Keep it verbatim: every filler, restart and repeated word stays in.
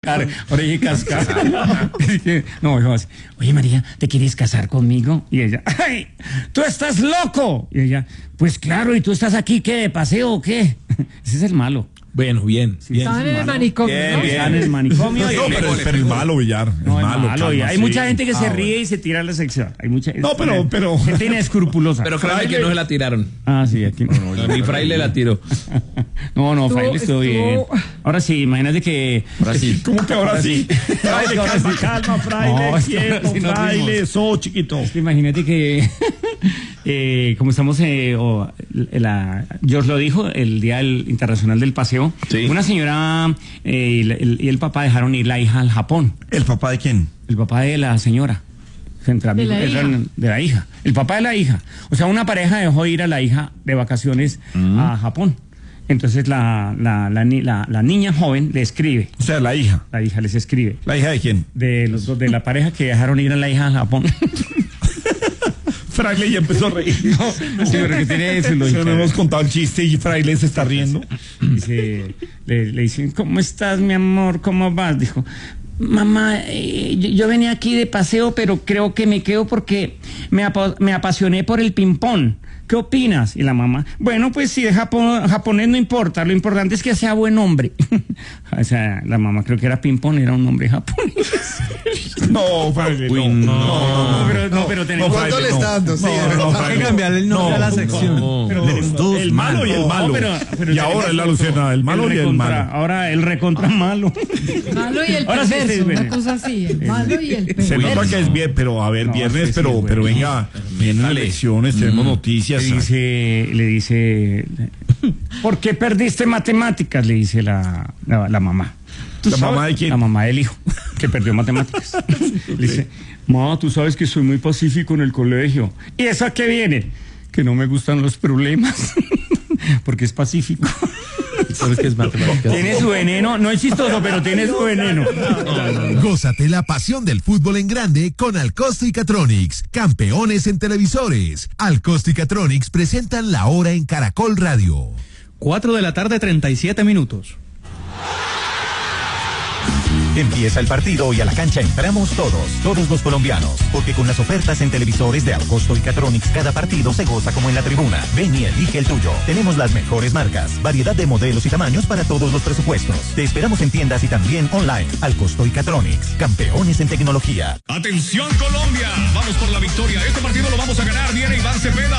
cascar, ahora dije cascar. No, dijo así, oye María, ¿te quieres casar conmigo? Y ella, ¡ay! ¡Tú estás loco! Y ella, pues claro, ¿y tú estás aquí qué, de paseo o qué? Ese es el malo. Bueno, bien, bien. Están en el manicomio, Bien, ¿no? bien. Están en el manicomio. No, pero, pero el malo, Villar. El No, es malo, malo. calma, Y hay sí. mucha gente que se Ah, ríe bueno. y se tira la sección. Hay mucha, No, pero- pero- gente inescrupulosa. Pero créanme que no se la tiraron. Ah, sí, aquí no. No, ni Fraile la tiró. No, no, Estuvo- Fraile estuvo bien. estuvo- Ahora sí, imagínate que... Ahora sí. ¿Cómo que ahora sí? Fraile, Ahora calma, sí. calma, Fraile, No, es que ahora quieto, sí nos Fraile, rimos. eso, chiquito. Es que imagínate que, eh, como estamos, eh, o, la, George lo dijo, el Día del Internacional del Paseo, Sí. una señora eh, y, la- el, y el papá dejaron ir la hija al Japón, ¿El papá de quién? el papá de la señora. Entre amigos, la hija. eran de la hija, el papá de la hija. O sea, una pareja dejó ir a la hija de vacaciones a Japón. Entonces la, la, la, ni- la, la niña joven le escribe, O sea, la hija. la hija les escribe. ¿La hija de quién? De los dos, de la pareja que dejaron ir a la hija al Japón. Fraile ya empezó a reír. Sí, pero que tiene su Se lógica. nos hemos contado el chiste y Fraile se está riendo. Dice, le, le dicen, ¿cómo estás, mi amor? ¿Cómo vas? Dijo, mamá, eh, yo, yo venía aquí de paseo, pero creo que me quedo porque me, apa- me apasioné por el ping-pong. ¿Qué opinas? Y la mamá, bueno, pues si es japo- japonés no importa, lo importante es que sea buen hombre. O sea, la mamá creo que era ping-pong, era un hombre japonés. No, Fraile, Uy, no. No, pero, no, pero tenemos... No, ¿Cuánto Fraile, le está dando? Sí, de verdad. Fraile, Hay que cambiarle el nombre a la sección. No. pero- Eres pero- el malo y el No, malo. pero- pero y ahora tenemos es la Luciana, el malo y el recontra- malo. Ahora el recontra malo. Malo y el Ahora sí, perverso, sí, una ven. cosa así, el malo y el Se perverso. nota que es bien, pero a ver, No, viernes, sí, sí, pero, es pero bueno. venga, vienen elecciones, tenemos noticias. Le dice, le dice, ¿por qué perdiste matemáticas? Le dice la, la, la mamá. ¿Tú ¿La sabes? mamá de quién? La mamá del hijo, que perdió matemáticas. Le dice, mamá, tú sabes que soy muy pacífico en el colegio. ¿Y eso a qué viene? Que no me gustan los problemas, porque es pacífico. ¿Sabes qué es matemáticas? Tiene su veneno, no es chistoso, pero tiene su veneno. Gózate la pasión del fútbol en grande con Alcosto y Catronics, campeones en televisores. Alcosto y Catronics presentan La Hora en Caracol Radio. cuatro de la tarde, treinta y siete minutos. Empieza el partido y a la cancha entramos todos, todos los colombianos, porque con las ofertas en televisores de Alcosto y Catronics cada partido se goza como en la tribuna. Ven y elige el tuyo. Tenemos las mejores marcas, variedad de modelos y tamaños para todos los presupuestos. Te esperamos en tiendas y también online. Alcosto y Catronics, campeones en tecnología. Atención Colombia, vamos por la victoria. Este partido lo vamos a ganar. Viene Iván Cepeda.